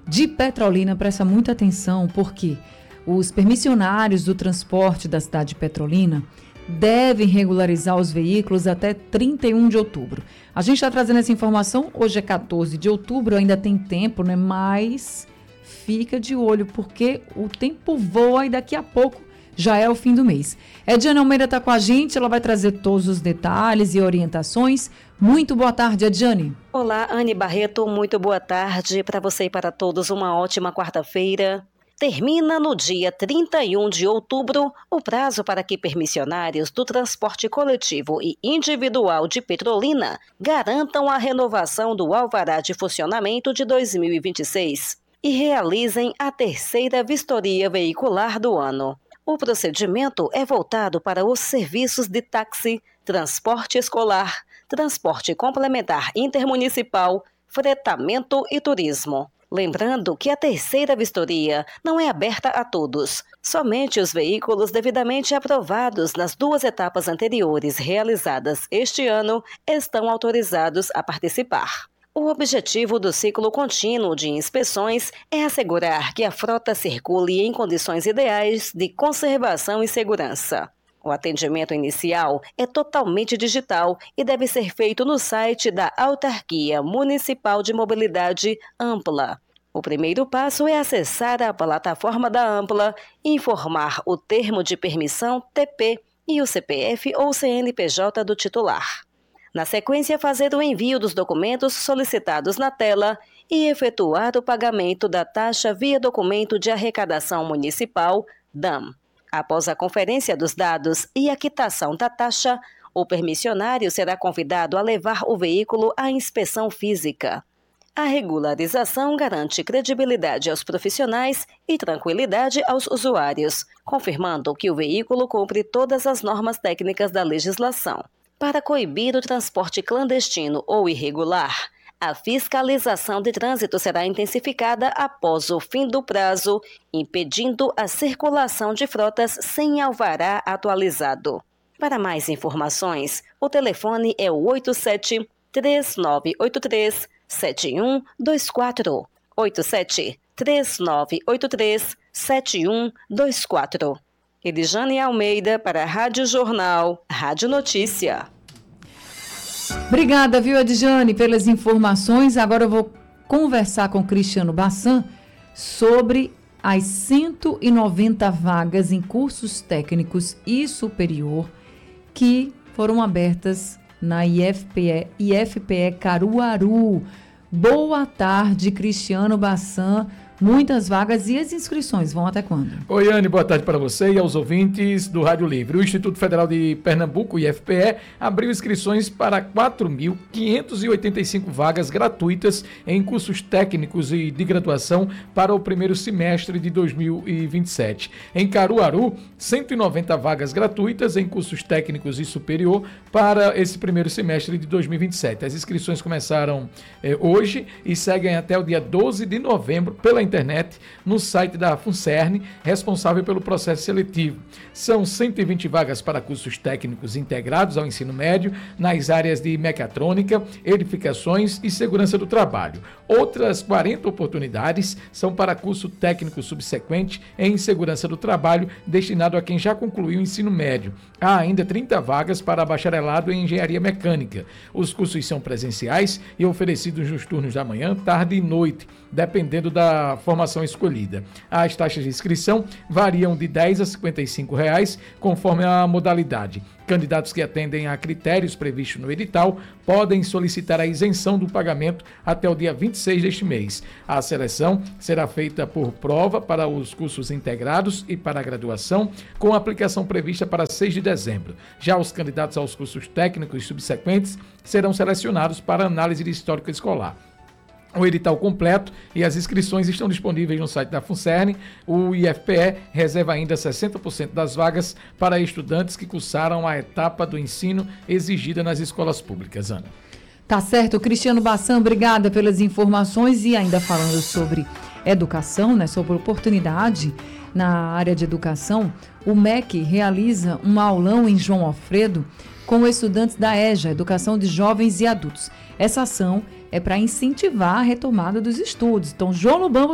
de Petrolina presta muita atenção, porque os permissionários do transporte da cidade de Petrolina devem regularizar os veículos até 31 de outubro. A gente está trazendo essa informação, hoje é 14 de outubro, ainda tem tempo, né? Mas fica de olho, porque o tempo voa e daqui a pouco já é o fim do mês. Ediane Almeida está com a gente, ela vai trazer todos os detalhes e orientações. Muito boa tarde, Ediane. Olá, Anne Barreto, muito boa tarde para você e para todos, uma ótima quarta-feira. Termina no dia 31 de outubro o prazo para que permissionários do transporte coletivo e individual de Petrolina garantam a renovação do alvará de funcionamento de 2026 e realizem a terceira vistoria veicular do ano. O procedimento é voltado para os serviços de táxi, transporte escolar, transporte complementar intermunicipal, fretamento e turismo. Lembrando que a terceira vistoria não é aberta a todos. Somente os veículos devidamente aprovados nas 2 etapas anteriores realizadas este ano estão autorizados a participar. O objetivo do ciclo contínuo de inspeções é assegurar que a frota circule em condições ideais de conservação e segurança. O atendimento inicial é totalmente digital e deve ser feito no site da Autarquia Municipal de Mobilidade Ampla. O primeiro passo é acessar a plataforma da Ampla, informar o termo de permissão TP e o CPF ou CNPJ do titular. Na sequência, fazer o envio dos documentos solicitados na tela e efetuar o pagamento da taxa via documento de arrecadação municipal, DAM. Após a conferência dos dados e a quitação da taxa, o permissionário será convidado a levar o veículo à inspeção física. A regularização garante credibilidade aos profissionais e tranquilidade aos usuários, confirmando que o veículo cumpre todas as normas técnicas da legislação. Para coibir o transporte clandestino ou irregular, a fiscalização de trânsito será intensificada após o fim do prazo, impedindo a circulação de frotas sem alvará atualizado. Para mais informações, o telefone é o 87-3983-7124. 87-3983-7124. Ediane Almeida para a Rádio Jornal, Rádio Notícia. Obrigada, viu, Ediane, pelas informações. Agora eu vou conversar com o Cristiano Bassan sobre as 190 vagas em cursos técnicos e superior que foram abertas na IFPE Caruaru. Boa tarde, Cristiano Bassan. Muitas vagas e as inscrições vão até quando? Oi, Anne, boa tarde para você e aos ouvintes do Rádio Livre. O Instituto Federal de Pernambuco, IFPE, abriu inscrições para 4.585 vagas gratuitas em cursos técnicos e de graduação para o primeiro semestre de 2027. Em Caruaru, 190 vagas gratuitas em cursos técnicos e superior para esse primeiro semestre de 2027. As inscrições começaram hoje e seguem até o dia 12 de novembro pela internet no site da FUNCERN, responsável pelo processo seletivo. São 120 vagas para cursos técnicos integrados ao ensino médio nas áreas de mecatrônica, edificações e segurança do trabalho. Outras 40 oportunidades são para curso técnico subsequente em segurança do trabalho, destinado a quem já concluiu o ensino médio. Há ainda 30 vagas para bacharelado em engenharia mecânica. Os cursos são presenciais e oferecidos nos turnos da manhã, tarde e noite, dependendo da formação escolhida. As taxas de inscrição variam de R$ 10 a R$ 55, conforme a modalidade. Candidatos que atendem a critérios previstos no edital podem solicitar a isenção do pagamento até o dia 26 deste mês. A seleção será feita por prova para os cursos integrados e para a graduação, com aplicação prevista para 6 de dezembro. Já os candidatos aos cursos técnicos subsequentes serão selecionados para análise de histórico escolar. O edital completo e as inscrições estão disponíveis no site da FUNCERN. O IFPE reserva ainda 60% das vagas para estudantes que cursaram a etapa do ensino exigida nas escolas públicas. Ana. Tá certo. Cristiano Bassan, obrigada pelas informações. E ainda falando sobre educação, né, sobre oportunidade na área de educação, o MEC realiza um aulão em João Alfredo com estudantes da EJA, Educação de Jovens e Adultos. Essa ação é para incentivar a retomada dos estudos. Então, João Lubambo